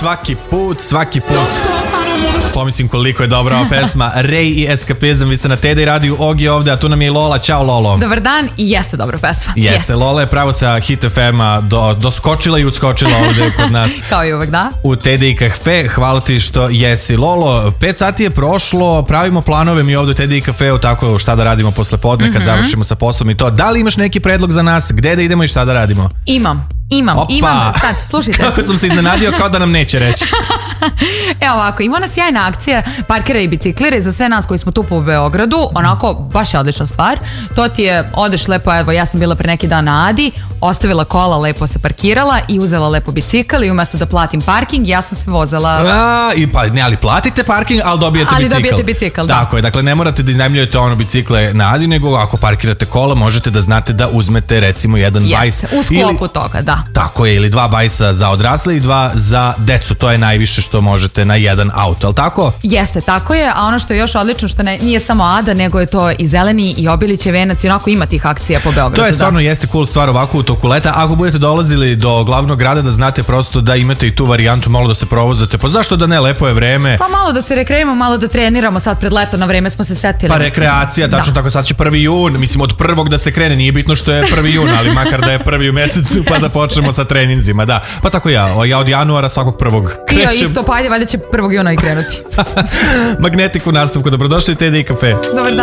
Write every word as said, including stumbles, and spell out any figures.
svaki put, svaki put. Pomislim koliko je dobra ova pesma. Ray i Eskapizam, vi ste na T D radiju, Ogi ovde, a tu nam je i Lola. Ćao Lolo. Dobar dan i jeste dobra pesma. Jeste, jeste. Lola je pravo sa Hit F M-a do, doskočila i uskočila ovde kod nas. Kao i uvek, da. U T D i Cafe, hvala ti što jesi. Lolo, pet sati je prošlo, pravimo planove mi ovde u T D i Cafe-u, tako šta da radimo posle podne kad mm-hmm. završimo sa poslom i to. Da li imaš neki predlog za nas, gde da idemo i šta da radimo? Imam. Imam, Opa. imam, sad, slušajte. Kako sam se iznenadio, kao da nam neće reći. Evo ovako, ima ona sjajna akcija parkira i biciklire za sve nas koji smo tu po Beogradu, onako, baš je odlična stvar. To ti je, odeš lepo, evo, ja sam bila pre neki dan na Adi, ostavila kola, lepo se parkirala i uzela lepo bicikl i umjesto da platim parking, ja sam se vozala... A, i pa, ne, ali platite parking, ali dobijete ali bicikl. Ali dobijete bicikl, da. Tako je, dakle, ne morate da iznajmljujete ono bicikle na Adi, nego ako parkirate kola, možete da znate da uzmete, recimo, jedan yes, bajs. u sklopu ili, toga, da. Tako je, ili dva bajsa za odrasle i dva za decu, to je najviše što možete na jedan auto, ali tako? Jeste, tako je, a ono što je još odlično što ne, nije samo Ada, nego je to i Zeleni i Obilić je venac i onako ima tih akcija po Beogradu. To je stvarno, da. Jeste cool stvar ovako u toku leta. Ako budete dolazili do glavnog grada, da znate prosto da imate i tu varijantu malo da se provozate, pa zašto da ne, lepo je vreme. Pa malo da se rekreiramo, malo da treniramo sad pred leto, na vreme smo se setili. Pa rekreacija, tačno da. Tako, sad će prvi jun, mislim od prvog da se krene, nije bitno što je prvi jun, ali makar da je prvi u mesecu pa da počnemo sa treninzima, da. Pa tako ja, ja od januara svakog prvog krećem. I ja isto, pa ajde, valjda će prvog juna i krenuti. Magnetik u nastavku, dobrodošli u T D i Cafe. Dobar dan.